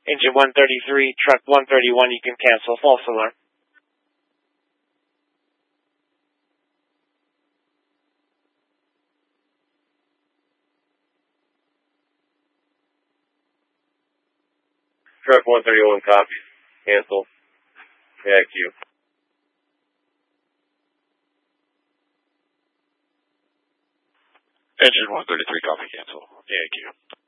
Engine 133, truck 131, you can cancel. False alarm. Truck 131 copies. Cancel. AIQ. Engine 133 copy, cancel. AIQ.